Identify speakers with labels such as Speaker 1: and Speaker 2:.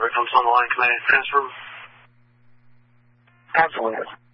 Speaker 1: victims on the line, can I transfer them?
Speaker 2: Absolutely.